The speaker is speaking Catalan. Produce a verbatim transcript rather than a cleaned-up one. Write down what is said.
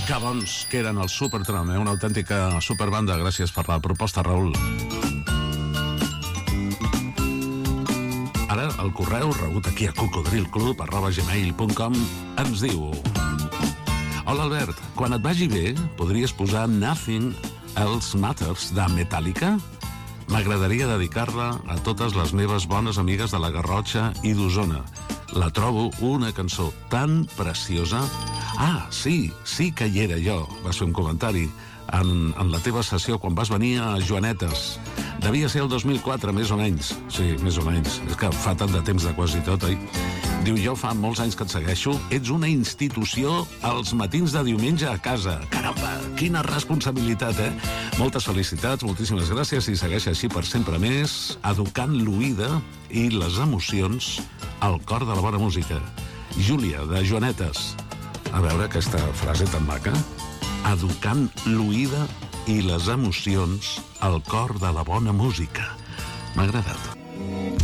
Que bons que eren els Supertramp, eh? Una autèntica superbanda. Gràcies per la proposta, Raül. Ara el correu rebut aquí a cocodrilclub arroba gmail punt com ens diu: hola Albert, quan et vagi bé podries posar Nothing Else Matters de Metallica? M'agradaria dedicar-la a totes les meves bones amigues de la Garrotxa i d'Osona. La trobo una cançó tan preciosa. Ah, sí, sí que hi era jo, vas fer un comentari en, en la teva sessió quan vas venir a Joanetes. Devia ser el dos mil quatre, més o menys. Sí, més o menys. És que fa tant de temps de quasi tot, oi? Diu, jo fa molts anys que et segueixo. Ets una institució als matins de diumenge a casa. Caramba, quina responsabilitat, eh? Moltes felicitats, moltíssimes gràcies i segueix així per sempre més, educant l'oïda i les emocions al cor de la bona música. Júlia, de Joanetes. A veure aquesta frase tan maca. Educant l'oïda i les emocions al cor de la bona música. M'ha agradat.